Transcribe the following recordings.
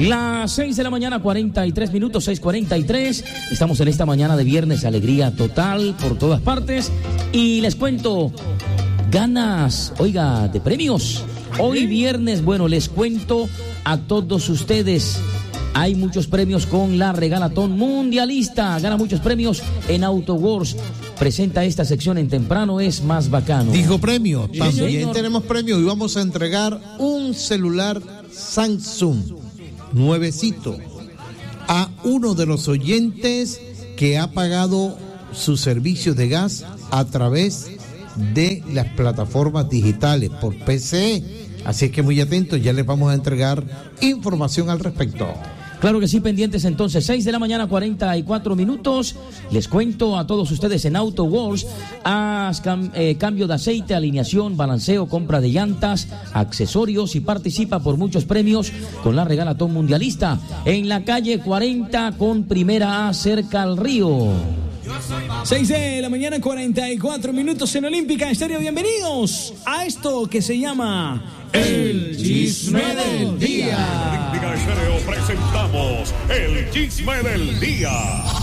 Las 6 de la mañana, 43 minutos, 6:43. Estamos en esta mañana de viernes, alegría total por todas partes. Y les cuento, ganas, oiga, de premios. Hoy viernes, bueno, les cuento a todos ustedes. Hay muchos premios con la Regalatón Mundialista. Gana muchos premios en Auto Wars. Presenta esta sección en Temprano es Más Bacano. Dijo premio. También señor. tenemos premio y vamos a entregar un celular Samsung nuevecito a uno de los oyentes que ha pagado su servicio de gas a través de las plataformas digitales por PCE. Así es que muy atentos, ya les vamos a entregar información al respecto. Claro que sí, pendientes entonces, 6 de la mañana, 44 minutos. Les cuento a todos ustedes en Auto Wars, haz cambio de aceite, alineación, balanceo, compra de llantas, accesorios y participa por muchos premios con la Regalatón Mundialista en la calle 40 con Primera A cerca al río. 6 de la mañana, 44 minutos en Olímpica Estéreo. Bienvenidos a esto que se llama El Chisme del Día. Olímpica Estéreo presentamos El Chisme del Día.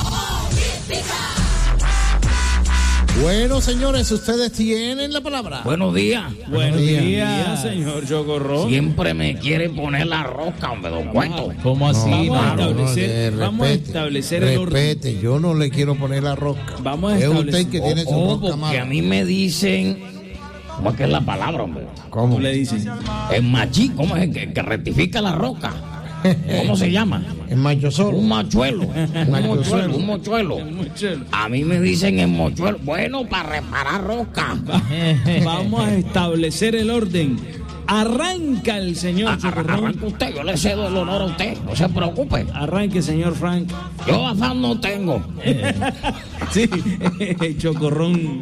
Bueno, señores, ustedes tienen la palabra. Buenos días. Buenos días, señor Chocorrón. Siempre me quiere poner la rosca, hombre, don Cuento. ¿Cómo así? No, Vamos a establecer el orden. respete, yo no le quiero poner la rosca. Vamos a es establecer. usted que tiene su rosca Porque mala. a mí me dicen, ¿cómo es que es la palabra, hombre? ¿Cómo? ¿Cómo le dicen? El machín, ¿cómo es que rectifica la roca? ¿Cómo se llama? El macho solo. Un machuelo. Un mochuelo. A mí me dicen el mochuelo. Bueno, para reparar roca. Vamos a establecer el orden. Arranca el señor Chocorrón. Arranca usted, yo le cedo el honor a usted. No se preocupe. Arranque, señor Frank. Yo afán no tengo. Sí, Chocorrón.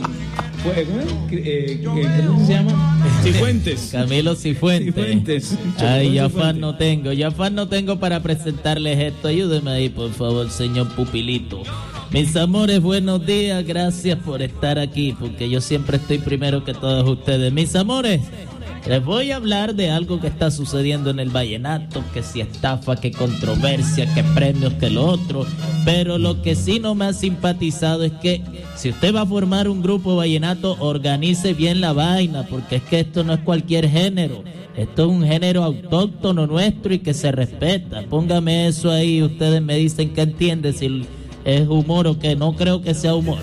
¿Cómo se llama? Cifuentes. Camilo Cifuentes. Cifuentes. Ay, ya Cifuentes. afán no tengo para presentarles esto. Ayúdeme ahí, por favor, señor Pupilito. Mis amores, buenos días, gracias por estar aquí, porque yo siempre estoy primero que todos ustedes. Mis amores, les voy a hablar de algo que está sucediendo en el vallenato, que si estafa, que controversia, que premios, que lo otro. Pero lo que sí no me ha simpatizado es que si usted va a formar un grupo vallenato, organice bien la vaina, porque es que esto no es cualquier género. Esto es un género autóctono nuestro y que se respeta. Póngame eso ahí, ustedes me dicen que entiende si es humor o que no creo que sea humor.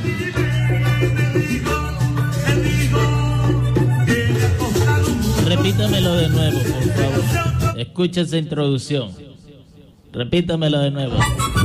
Repítamelo de nuevo, por favor. Escucha esa introducción. Repítamelo de nuevo.